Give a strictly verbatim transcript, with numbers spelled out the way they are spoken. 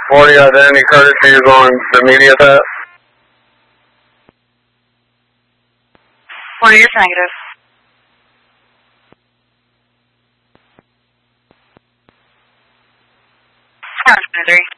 forty identity courtesies on the media test. forty is negative. Squad twenty-three.